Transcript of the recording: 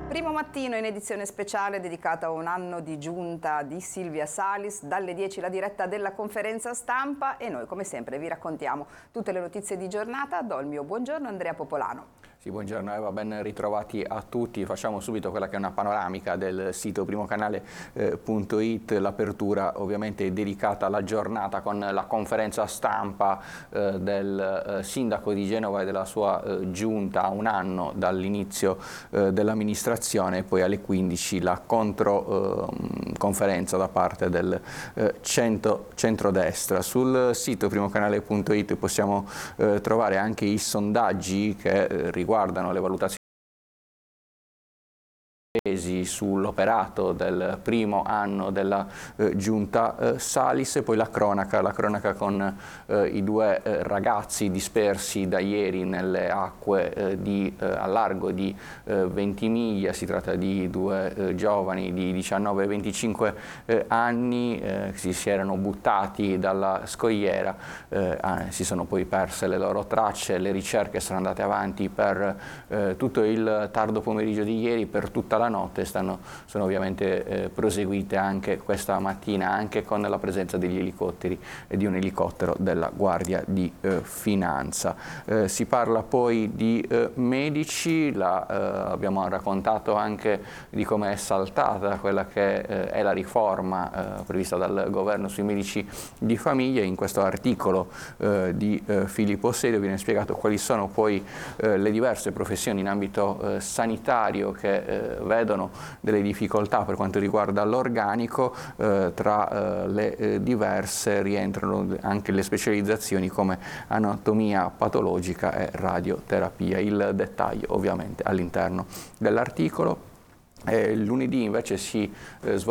Primo mattino in edizione speciale dedicata a un anno di giunta di Silvia Salis, dalle 10 la diretta della conferenza stampa e noi come sempre vi raccontiamo tutte le notizie di giornata. Do il mio buongiorno Andrea Popolano. Sì, buongiorno Eva, ben ritrovati a tutti. Facciamo subito quella che è una panoramica del sito primocanale.it. L'apertura ovviamente è dedicata alla giornata con la conferenza stampa del sindaco di Genova e della sua giunta a un anno dall'inizio dell'amministrazione, e poi alle 15 la conferenza da parte del centrodestra. Sul sito primocanale.it possiamo trovare anche i sondaggi che riguardano le valutazioni sull'operato del primo anno della giunta Salis, e poi la cronaca con i due ragazzi dispersi da ieri nelle acque a largo di Ventimiglia. Si tratta di due giovani di 19 e 25 anni che si erano buttati dalla scogliera, si sono poi perse le loro tracce. Le ricerche sono andate avanti per tutto il tardo pomeriggio di ieri, per tutta la notte, sono ovviamente proseguite anche questa mattina, anche con la presenza degli elicotteri e di un elicottero della Guardia di Finanza. Si parla poi di medici, abbiamo raccontato anche di come è saltata quella che è la riforma prevista dal governo sui medici di famiglia. In questo articolo di Filippo Serio viene spiegato quali sono poi le diverse professioni in ambito sanitario che vedono delle difficoltà per quanto riguarda l'organico. Tra le diverse rientrano anche le specializzazioni come anatomia patologica e radioterapia. Il dettaglio ovviamente all'interno dell'articolo. Lunedì invece si svolge